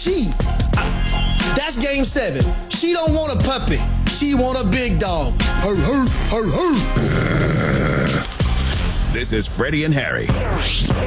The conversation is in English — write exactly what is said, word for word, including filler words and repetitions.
She, I, that's game seven. She don't want a puppy. She want a big dog. Her, her, her, her. This is Freddie and Harry.